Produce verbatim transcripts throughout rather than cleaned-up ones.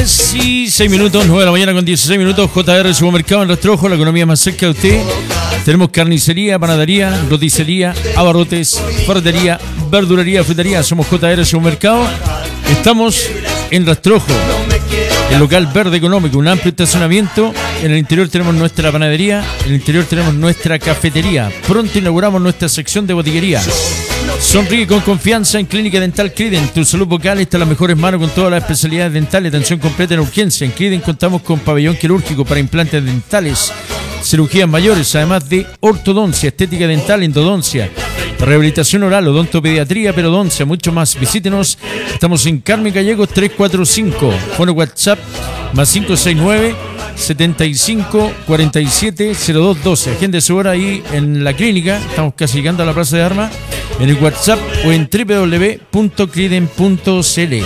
dieciséis minutos, nueve de la mañana con dieciséis minutos. J R Supermercado en Rastrojo, la economía más cerca de usted. Tenemos carnicería, panadería, roticería, abarrotes, ferretería, verdulería, frutería. Somos J R Supermercado. Estamos en Rastrojo, el local verde económico, un amplio estacionamiento. En el interior tenemos nuestra panadería, en el interior tenemos nuestra cafetería. Pronto inauguramos nuestra sección de botillería. Sonríe con confianza en Clínica Dental Criden. Tu salud bucal está en las mejores manos con todas las especialidades dentales. Atención completa en urgencia. En Criden contamos con pabellón quirúrgico para implantes dentales, cirugías mayores, además de ortodoncia, estética dental, endodoncia, rehabilitación oral, odontopediatría, perodoncia, mucho más. Visítenos. Estamos en Carmen Gallegos trescientos cuarenta y cinco. Fono WhatsApp más cinco seis nueve, setenta y cinco, cuarenta y siete, cero dos doce. Agende su hora ahí en la clínica. Estamos casi llegando a la Plaza de Armas. En el WhatsApp o en doble u doble u doble u punto criden punto c l.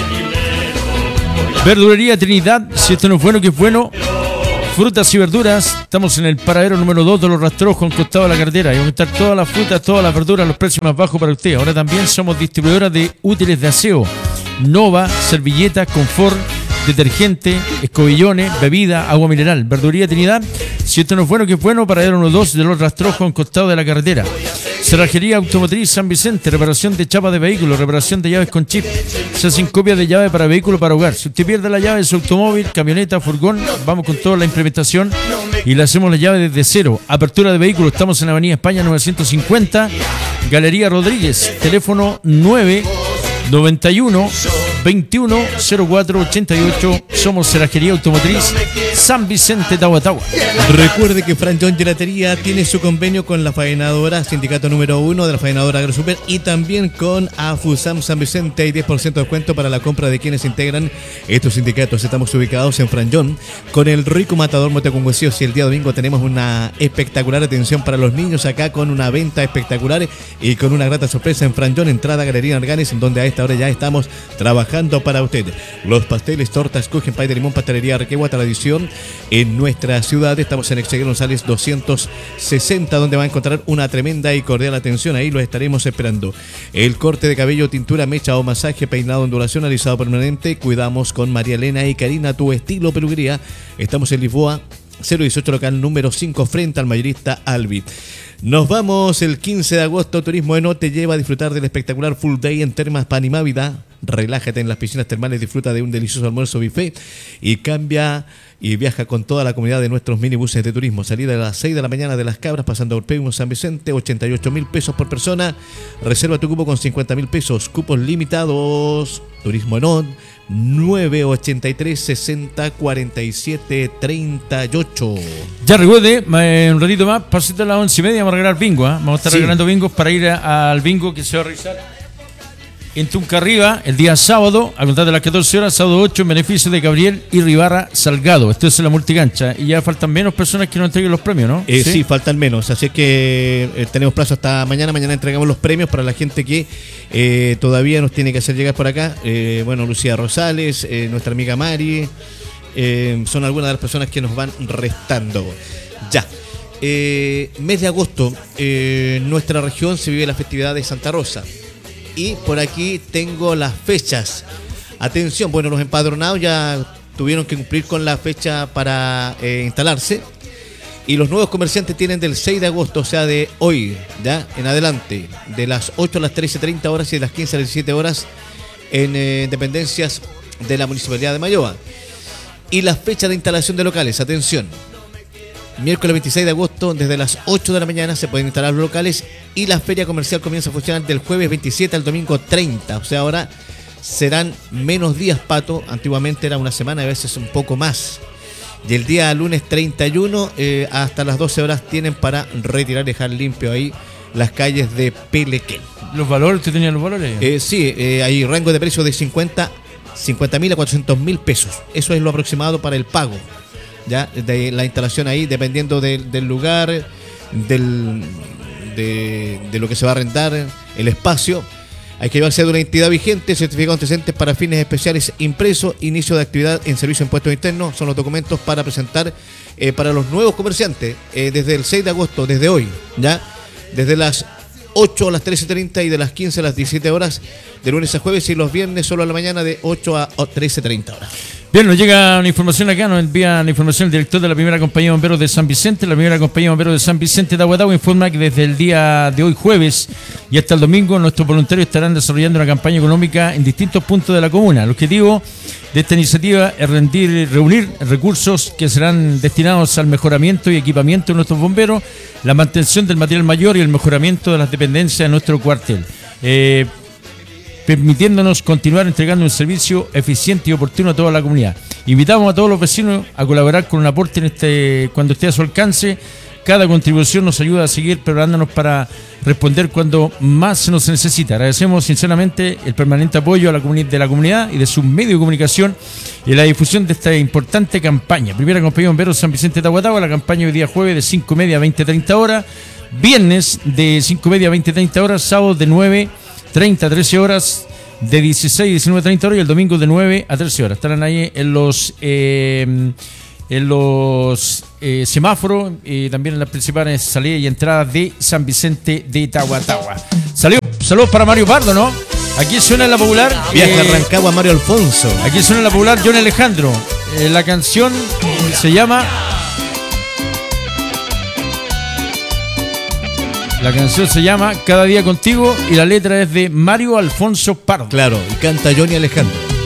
Verdulería Trinidad. Si esto no es bueno, que es bueno. Frutas y verduras. Estamos en el paradero número dos de Los Rastrojos, en costado de la carretera. Y vamos a estar todas las frutas, todas las verduras, los precios más bajos para usted. Ahora también somos distribuidoras de útiles de aseo: Nova, servilletas, confort, detergente, escobillones, bebida, agua mineral. Verdulería Trinidad. Si esto no es bueno, que es bueno. Paradero número dos de Los Rastrojos, en costado de la carretera. Cerrajería Automotriz San Vicente, reparación de chapas de vehículos, reparación de llaves con chip. Se hacen copias de llave para vehículo, para hogar. Si usted pierde la llave de su automóvil, camioneta, furgón, vamos con toda la implementación y le hacemos la llave desde cero. Apertura de vehículos, estamos en la Avenida España novecientos cincuenta, Galería Rodríguez, teléfono nueve noventa y uno, veintiuno, cero cuatro, ochenta y ocho. Somos Cerrajería Automotriz San Vicente, Tahuatahua. Recuerde que Fran John Gelatería tiene su convenio con la faenadora, sindicato número uno de la faenadora AgroSuper, y también con AFUSAM San Vicente. Hay diez por ciento de descuento para la compra de quienes integran estos sindicatos. Estamos ubicados en Fran John con el rico matador Moteconguesíos, y el día domingo tenemos una espectacular atención para los niños acá con una venta espectacular y con una grata sorpresa en Fran John, entrada Galería Arganes, en donde a esta hora ya estamos trabajando para usted. Los pasteles, tortas, cogen pay de limón, pastelería Arquegua, tradición en nuestra ciudad. Estamos en Exeguer González doscientos sesenta, donde va a encontrar una tremenda y cordial atención. Ahí lo estaremos esperando. El corte de cabello, tintura, mecha o masaje, peinado, ondulación, alisado permanente. Cuidamos con María Elena y Karina, tu estilo peluquería. Estamos en Lisboa cero dieciocho, local número cinco, frente al mayorista Albi. Nos vamos el quince de agosto. Turismo Eno te lleva a disfrutar del espectacular Full Day en Termas Panimávida. Relájate en las piscinas termales, disfruta de un delicioso almuerzo buffet y cambia y viaja con toda la comunidad de nuestros minibuses de turismo. Salida a las seis de la mañana de Las Cabras, pasando por Pegumo San Vicente, ochenta y ocho mil pesos por persona. Reserva tu cupo con cincuenta mil pesos, cupos limitados. Turismo Eno, nueve ochenta y tres, sesenta, cuarenta y siete, treinta y ocho. Ya recuerde, un ratito más, pasito a las once y media, vamos a regalar bingo, ¿eh? Vamos a estar sí. regalando bingos para ir a, al bingo que se va a realizar en Tunca Arriba el día sábado, a contar de las catorce horas, sábado ocho, en beneficio de Gabriel y Ribarra Salgado. Esto es en la multicancha. Y ya faltan menos personas que nos entreguen los premios, ¿no? Eh, ¿Sí? sí, faltan menos. Así es que eh, tenemos plazo hasta mañana. Mañana entregamos los premios para la gente que eh, todavía nos tiene que hacer llegar por acá. Eh, bueno, Lucía Rosales, eh, nuestra amiga Mari, eh, son algunas de las personas que nos van restando. Ya. Eh, mes de agosto, eh, en nuestra región se vive la festividad de Santa Rosa. Y por aquí tengo las fechas. Atención, bueno, los empadronados ya tuvieron que cumplir con la fecha para eh, instalarse. Y los nuevos comerciantes tienen del seis de agosto, o sea, de hoy, ya en adelante, de las ocho a las trece treinta horas y de las quince a las diecisiete horas en eh, dependencias de la Municipalidad de Mayoa. Y las fechas de instalación de locales, atención. Miércoles veintiséis de agosto, desde las ocho de la mañana se pueden instalar los locales y la feria comercial comienza a funcionar del jueves veintisiete al domingo treinta. O sea, ahora serán menos días, Pato. Antiguamente era una semana, a veces un poco más. Y el día lunes treinta y uno, eh, hasta las doce horas tienen para retirar, dejar limpio ahí las calles de Pelequén. ¿Los valores? ¿Usted tenía los valores? Eh, sí, eh, hay rango de precio de cincuenta mil a cuatrocientos mil pesos. Eso es lo aproximado para el pago. Ya, de la instalación ahí, dependiendo de, del lugar, del, de, de lo que se va a arrendar, el espacio. Hay que llevarse de una entidad vigente, certificado antecedentes para fines especiales impreso, inicio de actividad en servicio de impuestos internos. Son los documentos para presentar eh, para los nuevos comerciantes eh, desde el seis de agosto, desde hoy, ya, desde las ocho a las trece treinta y de las quince a las diecisiete horas, de lunes a jueves, y los viernes solo a la mañana de ocho a trece treinta horas. Bien, nos llega una información acá, nos envía una información el director de la primera compañía de bomberos de San Vicente. La primera compañía de bomberos de San Vicente de Aguatagua informa que desde el día de hoy, jueves, y hasta el domingo, nuestros voluntarios estarán desarrollando una campaña económica en distintos puntos de la comuna. El objetivo de esta iniciativa es rendir, reunir recursos que serán destinados al mejoramiento y equipamiento de nuestros bomberos, la mantención del material mayor y el mejoramiento de las dependencias de nuestro cuartel. Eh, permitiéndonos continuar entregando un servicio eficiente y oportuno a toda la comunidad. Invitamos a todos los vecinos a colaborar con un aporte en este cuando esté a su alcance. Cada contribución nos ayuda a seguir preparándonos para responder cuando más se nos necesita. Agradecemos sinceramente el permanente apoyo a la comuni- de la comunidad y de sus medios de comunicación y la difusión de esta importante campaña. Primera compañía de bomberos San Vicente de Aguatagua, la campaña hoy día jueves de cinco y media a veinte treinta horas, viernes de cinco y media a veinte treinta horas, sábado de nueve treinta a trece horas, de dieciséis a diecinueve treinta horas y el domingo de nueve a trece horas. Estarán ahí en los eh, en los eh, semáforos y también en las principales salidas y entradas de San Vicente de Tahuatahua. Saludos, saludos para Mario Pardo, ¿no? Aquí suena en la popular. Viaja eh, a Rancagua Mario Alfonso. Aquí suena en la popular John Alejandro. Eh, la canción se llama. La canción se llama Cada día contigo y la letra es de Mario Alfonso Pardo. Claro, y canta Johnny Alejandro.